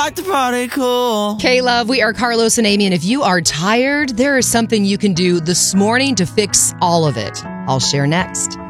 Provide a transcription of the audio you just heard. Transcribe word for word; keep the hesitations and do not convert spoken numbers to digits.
rock the party cool. K-Love, we are Carlos and Amy, and if you are tired, there is something you can do this morning to fix all of it. I'll share next.